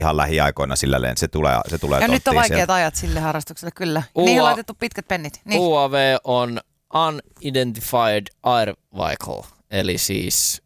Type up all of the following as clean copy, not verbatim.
ihan lähiaikoina sillä se tulee ja nyt on vaikeat sieltä. ajat sille harrastukselle, kyllä. Niihin on laitettu pitkät pennit. Niin. UAV on Unidentified Air Vehicle, eli siis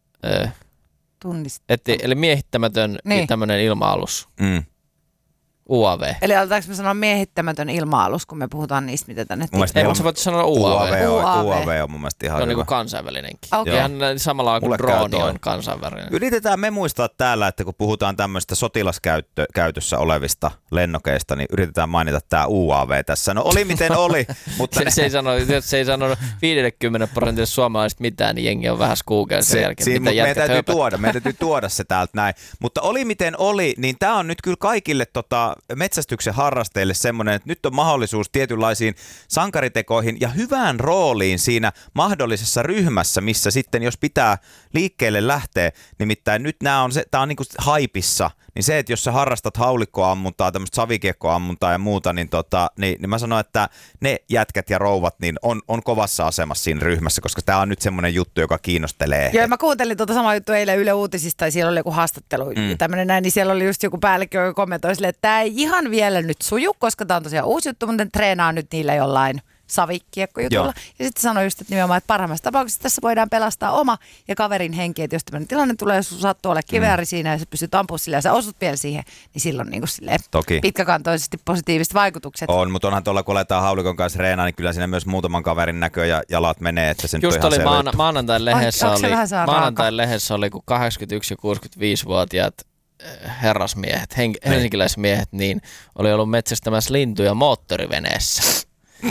eli miehittämätön tämmöinen ilma-alus. UAV. Eli aletaanko me sanoa miehittämätön ilma-alus, kun me puhutaan niistä, mitä tänne ei, mutta sä voit sanoa UAV. UAV on mun mielestä ihan hyvä. Se on niin kuin kansainvälinenkin. Okay. Ihan samalla kuin drooni on kansainvälinen. Yritetään me muistaa täällä, että kun puhutaan tämmöistä sotilaskäytössä olevista lennokeista, niin yritetään mainita tämä UAV tässä. No oli miten oli, mutta... se ei sanonut 50% suomalaisista mitään, niin jengi on vähän skuukeilla sen jälkeen. Meidän täytyy tuoda se täältä näin. Mutta oli miten oli, niin tämä on nyt kyllä kaikille metsästyksen harrastajille semmoinen, että nyt on mahdollisuus tietynlaisiin sankaritekoihin ja hyvään rooliin siinä mahdollisessa ryhmässä, missä sitten jos pitää liikkeelle lähteä, nimittäin nyt tämä on niin kuin haipissa, niin se, että jos sä harrastat haulikkoammuntaa, tämmöistä savikiekkoammuntaa ja muuta, niin mä sanon, että ne jätkät ja rouvat niin on kovassa asemassa siinä ryhmässä, koska tämä on nyt semmoinen juttu, joka kiinnostelee. Joo, mä kuuntelin samaa juttua eilen Yle Uutisista, ja siellä oli joku haastattelu, tämmöinen näin, niin siellä oli just joku päällikkö, joka kommentoi silleen, että tämä ei ihan vielä nyt suju, koska tämä on tosiaan uusi juttu, mutta treenaa nyt niillä jollain savikiekkojutulla. Ja sitten sanoi just, että nimenomaan, että parhaimmassa tapauksessa tässä voidaan pelastaa oma ja kaverin henki, että jos tämmöinen tilanne tulee, jos sattuu olemaan kivääri siinä ja sä pystyt ampumaan sillä ja sä osut vielä siihen, niin silloin niin kuin silleen pitkäkantoisesti positiiviset vaikutukset. On, mutta onhan tuolla, kun aletaan haulikon kanssa reenaa, niin kyllä siinä myös muutaman kaverin näkö ja jalat menee, että se nyt just on ihan oli maanantain lehdessä oli, kun 81- ja 65-vuotiaat herrasmiehet, helsinkiläismiehet, niin oli ollut metsästämässä lintuja moottoriveneessä.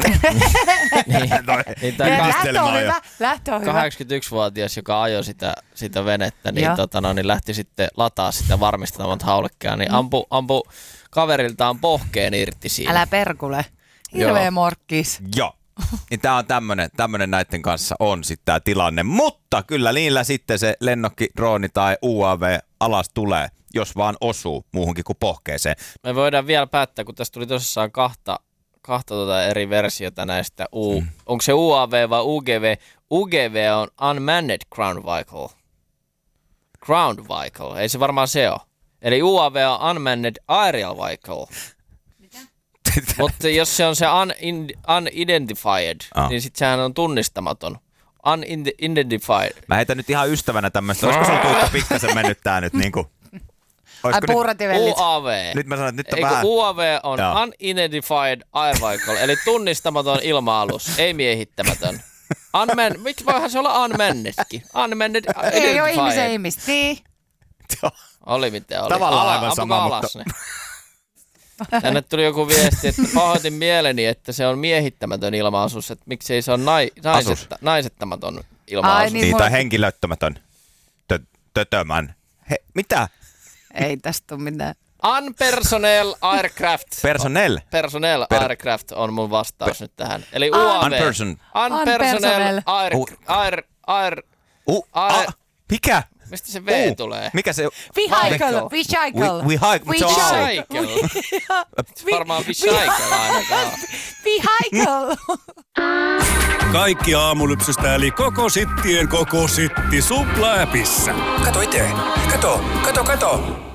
Lähtö on hyvä. 81-vuotias, joka ajoi sitä venettä, niin, niin lähti sitten lataa sitä varmistamaan haulekkeja, niin ampui kaveriltaan pohkeen irti siinä. Älä perkule. Hirveä morkkis. Joo. Niin tää on tämmönen näiden kanssa on sitten tää tilanne, mutta kyllä niillä sitten se lennokki, drooni tai UAV alas tulee, jos vaan osuu muuhunkin kuin pohkeeseen. Me voidaan vielä päättää, kun tässä tuli tosissaan kahta eri versiota näistä. Onko se UAV vai UGV? UGV on Unmanned Ground Vehicle. Ground Vehicle, ei se varmaan se ole. Eli UAV on Unmanned Aerial Vehicle. Mitä? Mutta jos se on se unidentified, niin sitten sehän on tunnistamaton. Unidentified. Mä heitän nyt ihan ystävänä tämmöistä. Olisiko sun Tuukka pikkasen mennyt tää nyt niinku... UAV. Nyt mä sanon, että nyt on vähän... UAV on Unidentified Air Vehicle, eli tunnistamaton ilma-alus, ei miehittämätön. Miksi voihan se olla unmannedkin? Unmanned identified. Ei ole ihmisen ihmistä, niin. Oli miten oli. Tavallaan aivan sama, mutta... Tänne tuli joku viesti, että pahoitin mieleni, että se on miehittämätön ilma-asus, että miksei se on naisettamaton ilma-asus. Niin, tai henkilöttömätön. Tötömän. Mitä? Ei tästä tule mitään. Unpersonnel aircraft. Personnel aircraft on mun vastaus nyt tähän. Eli UAV. Unpersonnel air. Mikä? Mistä se V tulee? Mikä se? Vehicle. Varmaan vehicle ainakaan. Vehicle. Kaikki aamulypsystä eli koko sittien koko sitti Supla-äpissä. Kato itse. Kato.